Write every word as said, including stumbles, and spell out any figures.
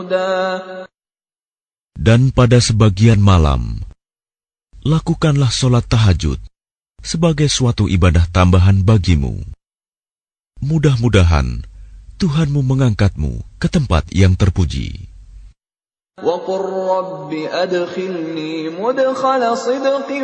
Dan pada sebagian malam, lakukanlah sholat tahajud sebagai suatu ibadah tambahan bagimu. Mudah-mudahan Tuhanmu mengangkatmu ke tempat yang terpuji.